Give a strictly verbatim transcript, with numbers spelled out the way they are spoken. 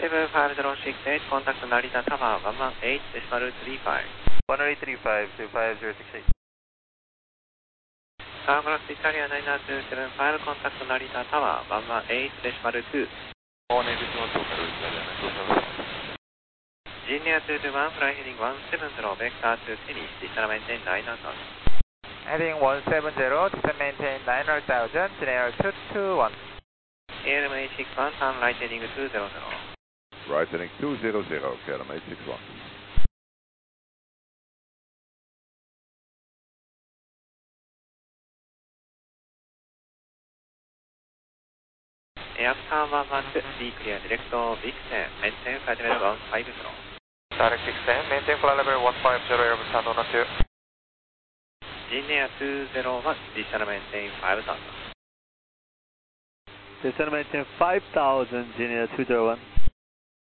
セブンファイブゼロシックスエイト、コンタクト成田タワーワンワンエイトデシマルスリーファイブ。 one eight three five to five zero six eight. サーグラスイタリアナイナーツーセブンファイブ、コンタクト成田タワーワンワンエイトデシマルツー。 one eight one two Carol Italiana two seven. ジンネアツーツーワン、フライヘディングワンセブンゼロ、ベクターツーフィニッシュ、ディスタラメンテンナイナータウン。 Heading one seven zero, descend maintain nine thousand, General two two one. エーエルエムエイトシックスワン、ターンライトヘディングツーゼロゼロ。 Right heading two zero zero, K L M eight six one. エアスターワンワンツー、B クリア、ディレクトビクセン、メンテンフライトレベルワンファイブゼロ。 Direct six ten, maintain flight level one five zero, Airbus Sound on two. ジンネアツーゼロワン、ディスタラメンテンファイブゼロ。 Descend maintain five thousand, Genia two zero one.